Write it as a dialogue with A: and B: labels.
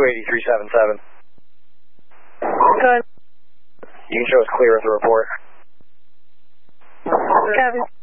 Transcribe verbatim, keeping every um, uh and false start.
A: eighty three seven seven.
B: Good.
A: You can show us clear of the report.
B: Copy.